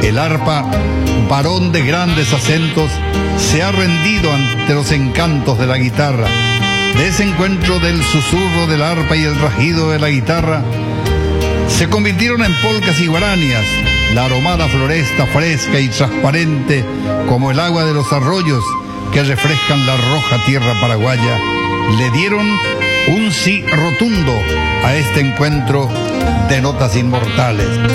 El arpa, varón de grandes acentos, se ha rendido ante los encantos de la guitarra. De ese encuentro del susurro del arpa y el rajido de la guitarra, se convirtieron en polcas y guaranias. La aromada floresta fresca y transparente como el agua de los arroyos que refrescan la roja tierra paraguaya, le dieron un sí rotundo a este encuentro de notas inmortales.